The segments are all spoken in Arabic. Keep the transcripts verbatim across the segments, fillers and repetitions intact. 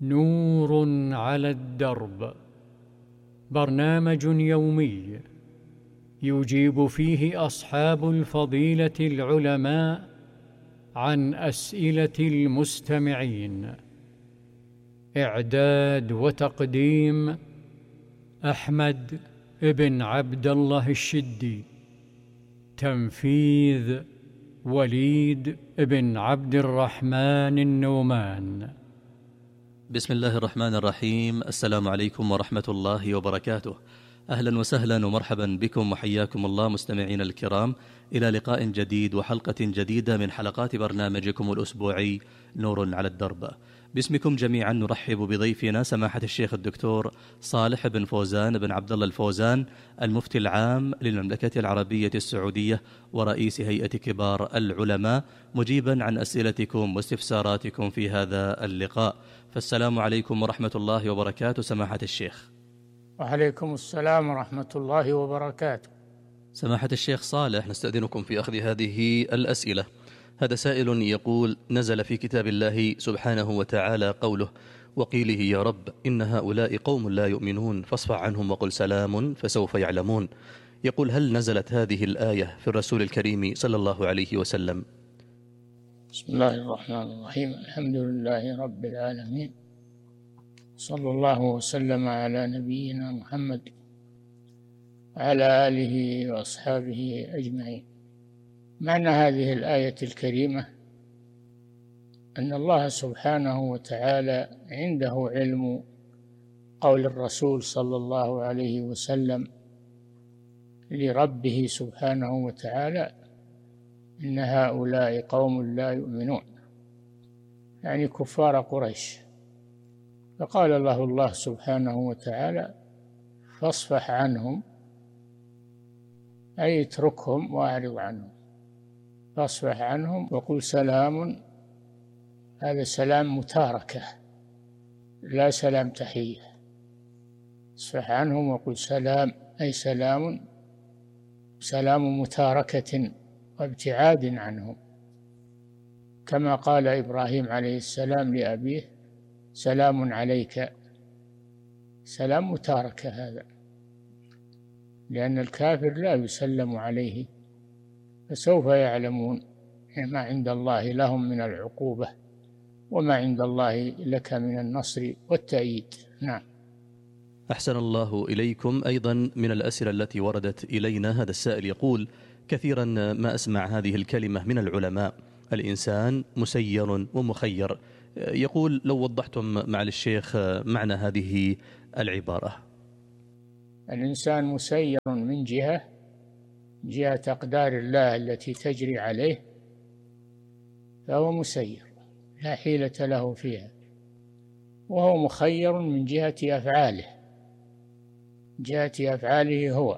نور على الدرب، برنامج يومي يجيب فيه أصحاب الفضيلة العلماء عن أسئلة المستمعين. إعداد وتقديم أحمد بن عبد الله الشدي. تنفيذ وليد بن عبد الرحمن النومان. بسم الله الرحمن الرحيم. السلام عليكم ورحمة الله وبركاته. أهلا وسهلا ومرحبا بكم وحياكم الله مستمعين الكرام إلى لقاء جديد وحلقة جديدة من حلقات برنامجكم الأسبوعي نور على الدرب. باسمكم جميعا نرحب بضيفنا سماحة الشيخ الدكتور صالح بن فوزان بن عبد الله الفوزان، المفتي العام للمملكة العربية السعودية ورئيس هيئة كبار العلماء، مجيبا عن أسئلتكم واستفساراتكم في هذا اللقاء. فالسلام عليكم ورحمة الله وبركاته سماحة الشيخ. وعليكم السلام ورحمة الله وبركاته. سماحة الشيخ صالح، نستأذنكم في أخذ هذه الأسئلة. هذا سائل يقول: نزل في كتاب الله سبحانه وتعالى قوله: وقيله يا رب إن هؤلاء قوم لا يؤمنون فاصفح عنهم وقل سلام فسوف يعلمون. يقول: هل نزلت هذه الآية في الرسول الكريم صلى الله عليه وسلم؟ بسم الله الرحمن الرحيم. الحمد لله رب العالمين، صلى الله وسلم على نبينا محمد وعلى آله وأصحابه أجمعين. معنى هذه الآية الكريمة أن الله سبحانه وتعالى عنده علم قول الرسول صلى الله عليه وسلم لربه سبحانه وتعالى: إن هؤلاء قوم لا يؤمنون، يعني كفار قريش. فقال له الله سبحانه وتعالى: فاصفح عنهم، أي اتركهم وأعرض عنهم. فاصفح عنهم وقل سلام. هذا سلام متاركة لا سلام تحية. اصفح عنهم وقل سلام، أي سلام سلام متاركة وابتعاد عنهم، كما قال إبراهيم عليه السلام لأبيه: سلام عليك. سلام متاركة هذا، لأن الكافر لا يسلم عليه، فسوف يعلمون ما عند الله لهم من العقوبة وما عند الله لك من النصر والتأييد. نعم. أحسن الله إليكم. أيضا من الأسئلة التي وردت إلينا، هذا السائل يقول: كثيرا ما أسمع هذه الكلمة من العلماء: الإنسان مسير ومخير. يقول: لو وضحتم مع الشيخ معنى هذه العبارة. الإنسان مسير من جهة جهة أقدار الله التي تجري عليه، فهو مسير لا حيلة له فيها، وهو مخير من جهة أفعاله جهة أفعاله هو،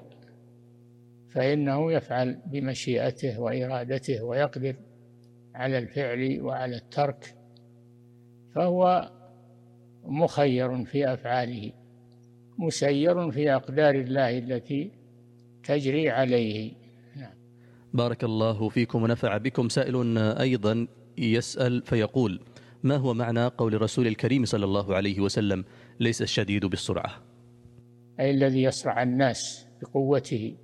فإنه يفعل بمشيئته وإرادته ويقدر على الفعل وعلى الترك، فهو مخير في أفعاله، مسير في أقدار الله التي تجري عليه. نعم. بارك الله فيكم ونفع بكم. سائل أيضا يسأل فيقول: ما هو معنى قول الرسول الكريم صلى الله عليه وسلم: ليس الشديد بالسرعة؟ أي الذي يسرع الناس بقوته،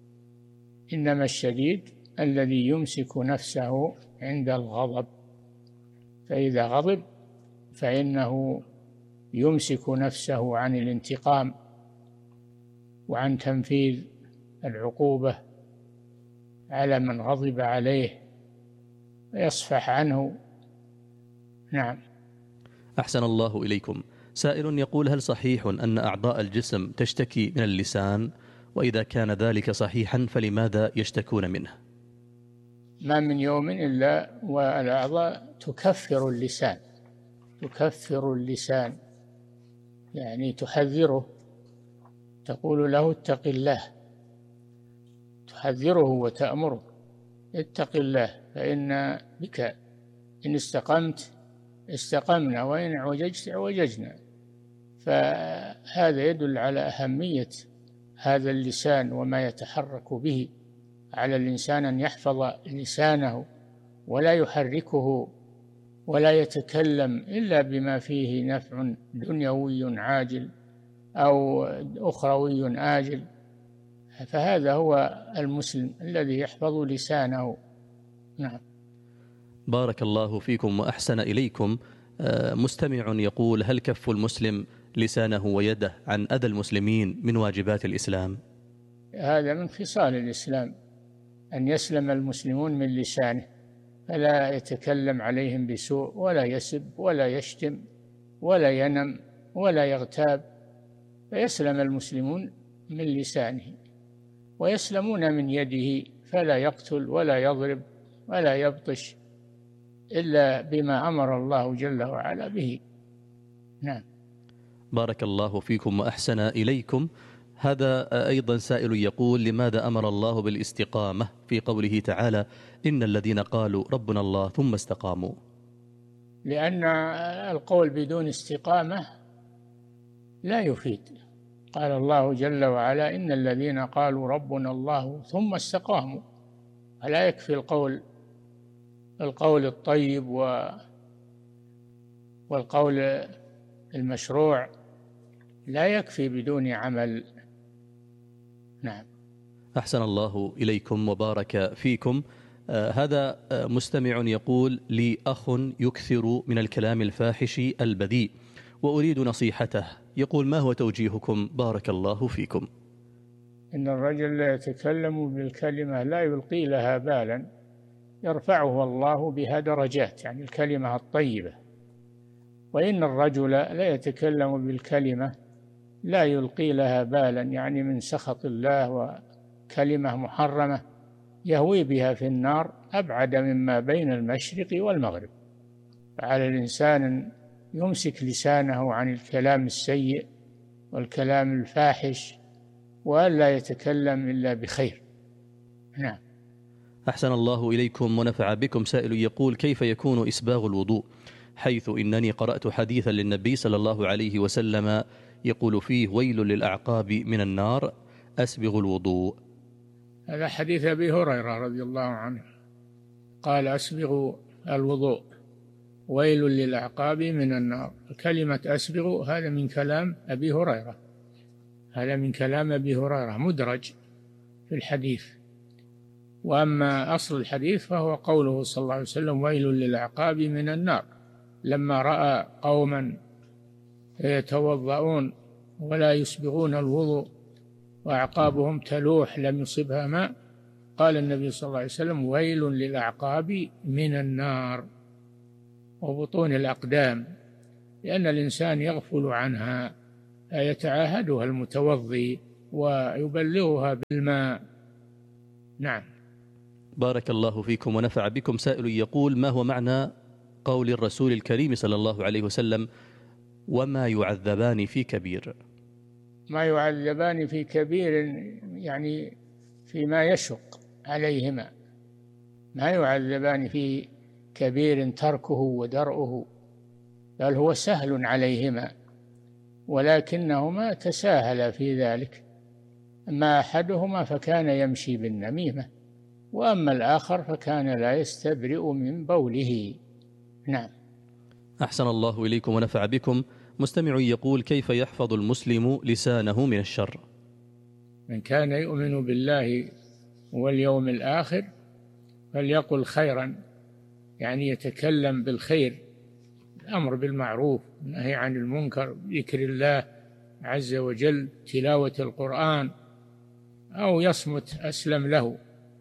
إنما الشديد الذي يمسك نفسه عند الغضب، فإذا غضب فإنه يمسك نفسه عن الانتقام وعن تنفيذ العقوبة على من غضب عليه ويصفح عنه. نعم. أحسن الله إليكم. سائل يقول: هل صحيح أن أعضاء الجسم تشتكي من اللسان؟ وإذا كان ذلك صحيحا فلماذا يشتكون منه؟ ما من يوم إلا والأعضاء تكفر اللسان تكفر اللسان يعني تحذره، تقول له: اتق الله، تحذره وتأمره: اتق الله، فإن بك إن استقمت استقمنا وإن اعوججت اعوججنا. فهذا يدل على أهمية هذا اللسان وما يتحرك به. على الإنسان أن يحفظ لسانه ولا يحركه ولا يتكلم إلا بما فيه نفع دنيوي عاجل أو أخروي آجل. فهذا هو المسلم الذي يحفظ لسانه. نعم. بارك الله فيكم وأحسن إليكم. مستمع يقول: هل كف المسلم لسانه ويده عن أذى المسلمين من واجبات الإسلام؟ هذا من خصال الإسلام، أن يسلم المسلمون من لسانه، فلا يتكلم عليهم بسوء ولا يسب ولا يشتم ولا ينم ولا يغتاب، فيسلم المسلمون من لسانه، ويسلمون من يده، فلا يقتل ولا يضرب ولا يبطش إلا بما أمر الله جل وعلا به. نعم. بارك الله فيكم وأحسن إليكم. هذا أيضا سائل يقول: لماذا أمر الله بالاستقامة في قوله تعالى: إن الذين قالوا ربنا الله ثم استقاموا؟ لأن القول بدون استقامة لا يفيد. قال الله جل وعلا: إن الذين قالوا ربنا الله ثم استقاموا. فلا يكفي القول القول الطيب والقول المشروع، لا يكفي بدون عمل. نعم. أحسن الله إليكم وبارك فيكم. آه هذا آه مستمع يقول: لي أخ يكثر من الكلام الفاحش البذيء وأريد نصيحته. يقول: ما هو توجيهكم؟ بارك الله فيكم. إن الرجل لا يتكلم بالكلمة لا يلقي لها بالا يرفعه الله بها درجات، يعني الكلمة الطيبة. وإن الرجل لا يتكلم بالكلمة لا يلقي لها بالا، يعني من سخط الله، وكلمة محرمة يهوي بها في النار أبعد مما بين المشرق والمغرب. فعلى الإنسان أن يمسك لسانه عن الكلام السيء والكلام الفاحش، وألا يتكلم إلا بخير. نعم. أحسن الله إليكم ونفع بكم. سائل يقول: كيف يكون إسباغ الوضوء؟ حيث إنني قرأت حديثا للنبي صلى الله عليه وسلم يقول فيه: ويل للأعقاب من النار، أسبغ الوضوء. هذا حديث أبي هريرة رضي الله عنه، قال: أسبغ الوضوء، ويل للأعقاب من النار. كلمة أسبغ هذا من كلام أبي هريرة، هذا من كلام أبي هريرة مدرج في الحديث. وأما أصل الحديث فهو قوله صلى الله عليه وسلم: ويل للأعقاب من النار، لما رأى قوما يتوضؤون ولا يسبغون الوضوء وأعقابهم تلوح لم يصبها ماء، قال النبي صلى الله عليه وسلم: ويل للأعقاب من النار، وبطون الأقدام، لأن الإنسان يغفل عنها، يتعاهدها المتوضي ويبلغها بالماء. نعم. بارك الله فيكم ونفع بكم. سائل يقول: ما هو معنى قول الرسول الكريم صلى الله عليه وسلم: وما يعذبان في كبير؟ ما يعذبان في كبير يعني فيما يشق عليهما، ما يعذبان في كبير تركه ودرؤه، بل هو سهل عليهما، ولكنهما تساهلا في ذلك. أما أحدهما فكان يمشي بالنميمة، وأما الآخر فكان لا يستبرئ من بوله. نعم. أحسن الله إليكم ونفع بكم. مستمع يقول: كيف يحفظ المسلم لسانه من الشر؟ من كان يؤمن بالله واليوم الآخر فليقل خيرا، يعني يتكلم بالخير، الأمر بالمعروف، النهي عن المنكر، ذكر الله عز وجل، تلاوة القرآن، أو يصمت أسلم له،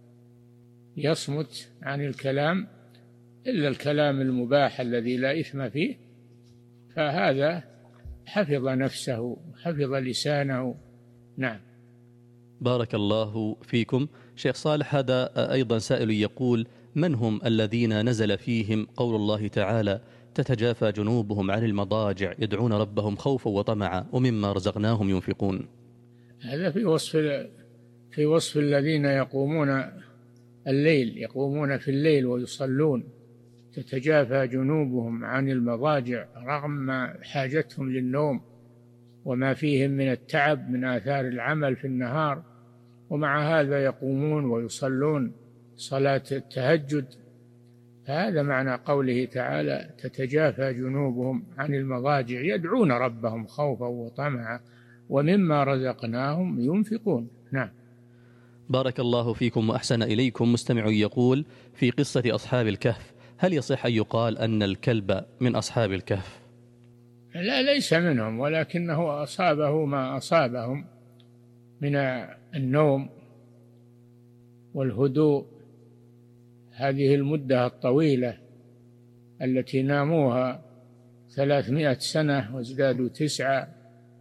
يصمت عن الكلام إلا الكلام المباح الذي لا إثم فيه، فهذا حفظ نفسه حفظ لسانه. نعم. بارك الله فيكم. شيخ صالح، هذا أيضا سائل يقول: من هم الذين نزل فيهم قول الله تعالى: تتجافى جنوبهم عن المضاجع يدعون ربهم خوفا وطمعا ومما رزقناهم ينفقون؟ هذا في وصف في وصف الذين يقومون الليل، يقومون في الليل ويصلون. تتجافى جنوبهم عن المضاجع رغم حاجتهم للنوم وما فيهم من التعب من آثار العمل في النهار، ومع هذا يقومون ويصلون صلاة التهجد هذا معنى قوله تعالى تتجافى جنوبهم عن المضاجع يدعون ربهم خوفا وطمعا ومما رزقناهم ينفقون. نعم. بارك الله فيكم وأحسن إليكم. مستمع يقول في قصة أصحاب الكهف هل يصح أن يقال أن الكلب من أصحاب الكهف؟ لا، ليس منهم، ولكنه أصابه ما أصابهم من النوم والهدوء هذه المدة الطويلة التي ناموها ثلاثمائة سنة وازدادوا تسعة،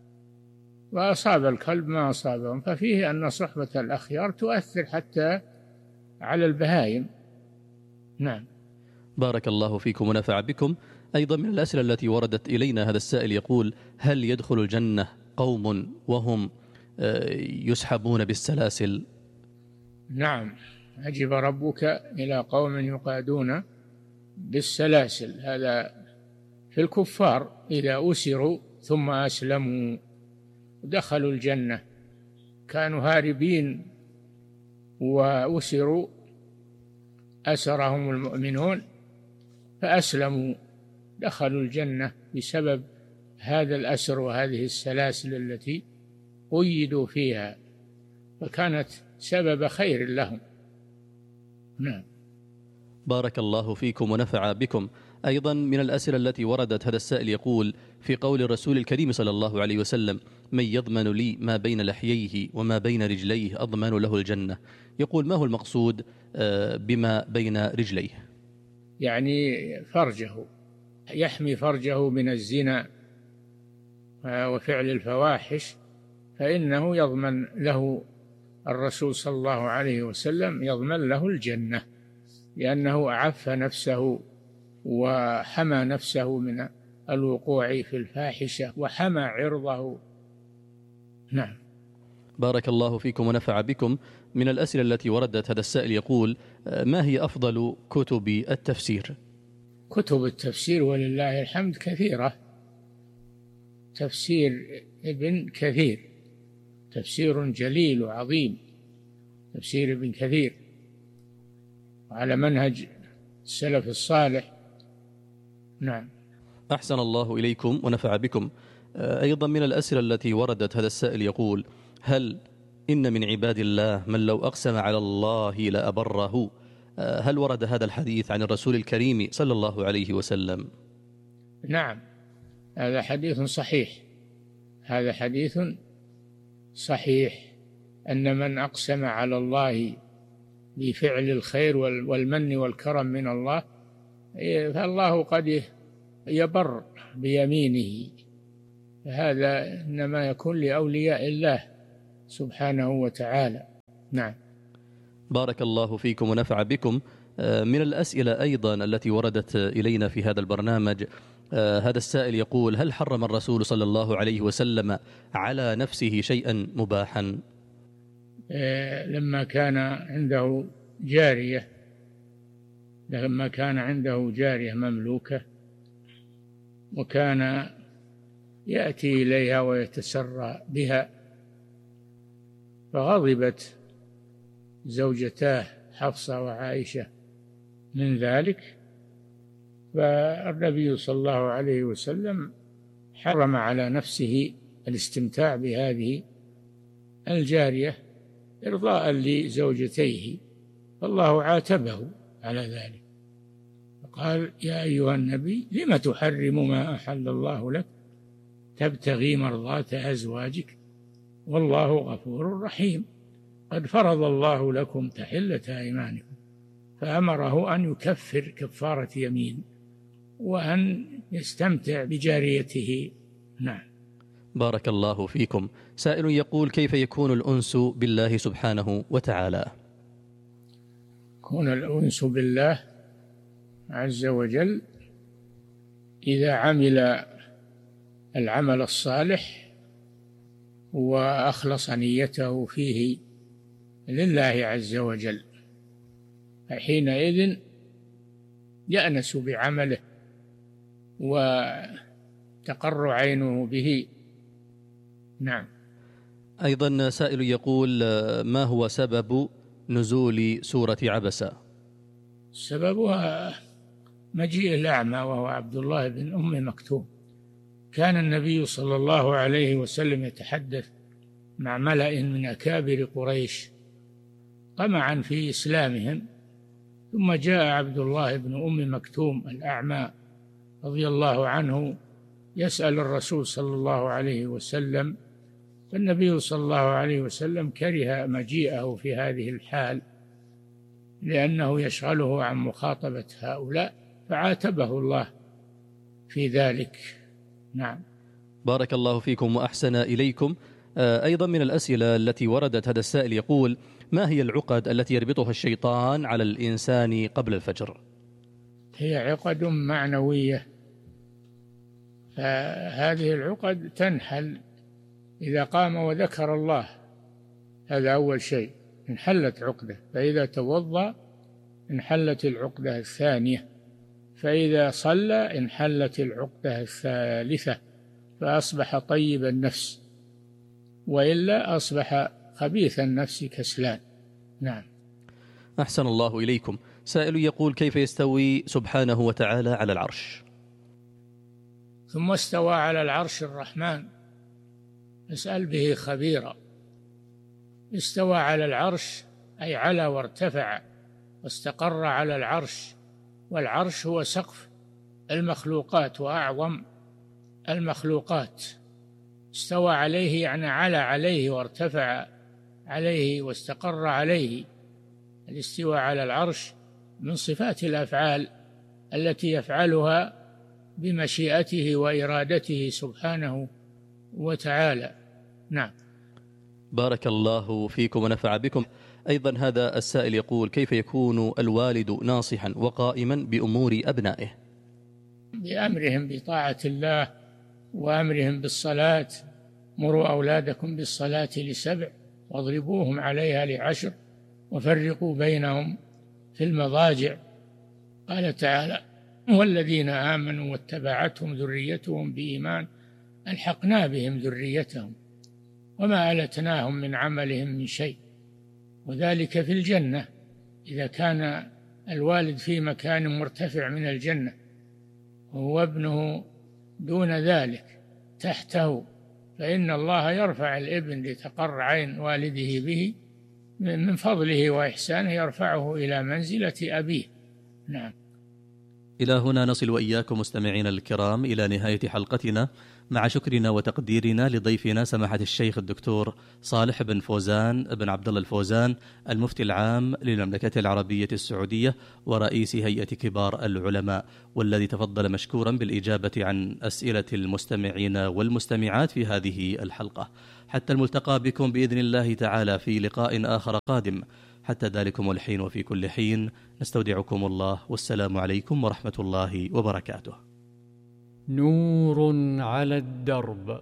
وأصاب الكلب ما أصابهم، ففيه أن صحبة الأخيار تؤثر حتى على البهائم. نعم. بارك الله فيكم ونفع بكم. أيضا من الأسئلة التي وردت إلينا هذا السائل يقول هل يدخل الجنة قوم وهم يسحبون بالسلاسل؟ نعم، عجب ربك إلى قوم يقادون بالسلاسل، هذا في الكفار إذا أسروا ثم أسلموا دخلوا الجنة، كانوا هاربين وأسروا أسرهم المؤمنون فأسلموا دخلوا الجنة بسبب هذا الأسر وهذه السلاسل التي قيدوا فيها، فكانت سبب خير لهم. نعم. بارك الله فيكم ونفع بكم. أيضا من الأسئلة التي وردت هذا السائل يقول في قول الرسول الكريم صلى الله عليه وسلم من يضمن لي ما بين لحييه وما بين رجليه أضمن له الجنة، يقول ما هو المقصود بما بين رجليه؟ يعني فرجه، يحمي فرجه من الزنا وفعل الفواحش، فإنه يضمن له الرسول صلى الله عليه وسلم يضمن له الجنة، لأنه أعف نفسه وحمى نفسه من الوقوع في الفاحشة وحمى عرضه. نعم. بارك الله فيكم ونفع بكم. من الأسئلة التي وردت هذا السائل يقول ما هي أفضل كتب التفسير؟ كتب التفسير ولله الحمد كثيرة. تفسير ابن كثير تفسير جليل وعظيم، تفسير ابن كثير على منهج السلف الصالح. نعم. أحسن الله إليكم ونفع بكم. أيضا من الأسئلة التي وردت هذا السائل يقول هل إن من عباد الله من لو أقسم على الله لأبره؟ هل ورد هذا الحديث عن الرسول الكريم صلى الله عليه وسلم؟ نعم، هذا حديث صحيح، هذا حديث صحيح أن من أقسم على الله بفعل الخير والمن والكرم من الله فالله قد يبر بيمينه، هذا إنما يكون لأولياء الله سبحانه وتعالى. نعم. بارك الله فيكم ونفع بكم. من الأسئلة أيضا التي وردت إلينا في هذا البرنامج هذا السائل يقول هل حرم الرسول صلى الله عليه وسلم على نفسه شيئا مباحا؟ لما كان عنده جارية لما كان عنده جارية مملوكة وكان يأتي إليها ويتسرى بها، فغضبت زوجتاه حفصة وعائشة من ذلك، فالنبي صلى الله عليه وسلم حرم على نفسه الاستمتاع بهذه الجارية إرضاء لزوجتيه، فالله عاتبه على ذلك فقال يا أيها النبي لم تحرم ما أحل الله لك تبتغي مرضات أزواجك والله غفور رحيم قد فرض الله لكم تحلة أيمانكم، فأمره أن يكفر كفارة يمين وأن يستمتع بجاريته. نعم. بارك الله فيكم. سائل يقول كيف يكون الأنس بالله سبحانه وتعالى؟ يكون الأنس بالله عز وجل إذا عمل العمل الصالح وأخلص نيته فيه لله عز وجل، حينئذ يأنس بعمله وتقر عينه به. نعم. أيضا سائل يقول ما هو سبب نزول سورة عبسة؟ سببها مجيء الأعمى وهو عبد الله بن أم مكتوم. كان النبي صلى الله عليه وسلم يتحدث مع ملأ من أكابر قريش طمعا في إسلامهم، ثم جاء عبد الله بن أم مكتوم الأعمى رضي الله عنه يسأل الرسول صلى الله عليه وسلم، فالنبي صلى الله عليه وسلم كره مجيئه في هذه الحال لأنه يشغله عن مخاطبة هؤلاء، فعاتبه الله في ذلك. نعم. بارك الله فيكم وأحسن إليكم. أيضا من الأسئلة التي وردت هذا السائل يقول: ما هي العقد التي يربطها الشيطان على الإنسان قبل الفجر؟ هي عقد معنوية، فهذه العقد تنحل إذا قام وذكر الله، هذا أول شيء، انحلت عقدة. فإذا توضأ انحلت العقدة الثانية، فإذا صلى انحلت العقدة الثالثة، فأصبح طيب النفس، وإلا أصبح خبيث النفس كسلان. نعم. أحسن الله إليكم. سائل يقول: كيف يستوي سبحانه وتعالى على العرش؟ ثم استوى على العرش الرحمن، اسأل به خبيرا. استوى على العرش أي على وارتفع واستقر على العرش، والعرش هو سقف المخلوقات وأعظم المخلوقات. استوى عليه يعني على عليه وارتفع عليه واستقر عليه. الاستواء على العرش من صفات الأفعال التي يفعلها بمشيئته وإرادته سبحانه وتعالى. نعم. بارك الله فيكم ونفع بكم. أيضا هذا السائل يقول: كيف يكون الوالد ناصحا وقائما بأمور أبنائه؟ بأمرهم بطاعة الله وأمرهم بالصلاة. مروا أولادكم بالصلاة لسبع واضربوهم عليها لعشر وفرقوا بينهم في المضاجع. قال تعالى: والذين آمنوا واتبعتهم ذريتهم بإيمان ألحقنا بهم ذريتهم وما ألتناهم من عملهم من شيء، وذلك في الجنة إذا كان الوالد في مكان مرتفع من الجنة وهو ابنه دون ذلك تحته، فإن الله يرفع الابن لتقر عين والده به من فضله وإحسانه، يرفعه إلى منزلة أبيه. نعم. إلى هنا نصل وإياكم مستمعين الكرام إلى نهاية حلقتنا، مع شكرنا وتقديرنا لضيفنا سماحة الشيخ الدكتور صالح بن فوزان بن عبد الله الفوزان، المفتي العام للمملكة العربية السعودية ورئيس هيئة كبار العلماء، والذي تفضل مشكورا بالإجابة عن أسئلة المستمعين والمستمعات في هذه الحلقة. حتى الملتقى بكم بإذن الله تعالى في لقاء آخر قادم. حتى ذلكم الحين وفي كل حين نستودعكم الله، والسلام عليكم ورحمة الله وبركاته. نور على الدرب،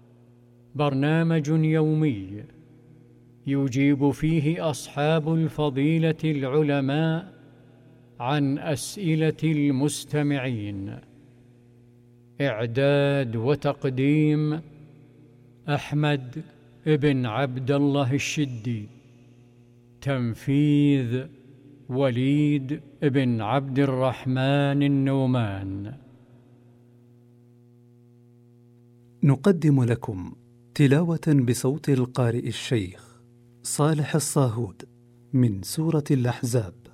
برنامج يومي يجيب فيه أصحاب الفضيلة العلماء عن أسئلة المستمعين. إعداد وتقديم أحمد بن عبد الله الشدي. تنفيذ وليد بن عبد الرحمن النومان. نقدم لكم تلاوة بصوت القارئ الشيخ صالح الصاهود من سورة الأحزاب.